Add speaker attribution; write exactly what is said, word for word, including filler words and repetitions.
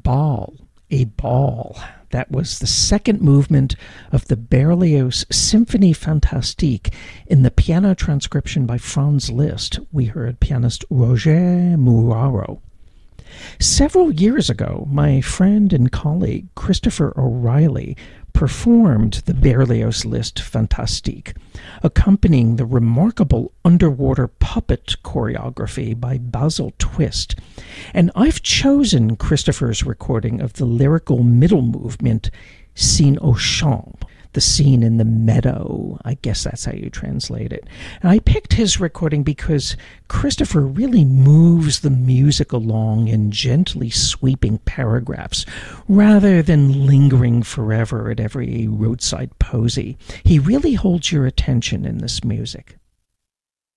Speaker 1: ball, a ball. That was the second movement of the Berlioz Symphonie Fantastique in the piano transcription by Franz Liszt. We heard pianist Roger Muraro. Several years ago, my friend and colleague Christopher O'Reilly performed the Berlioz Liszt Fantastique, accompanying the remarkable underwater puppet choreography by Basil Twist. And I've chosen Christopher's recording of the lyrical middle movement, Scene au Champ, the scene in the meadow. I guess that's how you translate it. And I picked his recording because Christopher really moves the music along in gently sweeping paragraphs, rather than lingering forever at every roadside posy. He really holds your attention in this music.